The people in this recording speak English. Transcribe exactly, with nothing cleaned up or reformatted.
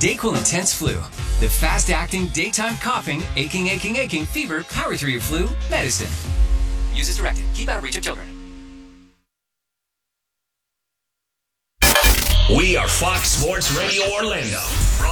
Dayquil Intense Flu. The fast-acting, daytime coughing, aching, aching, aching, fever, power through your flu medicine. Use as directed. Keep out of reach of children. We are Fox Sports Radio Orlando.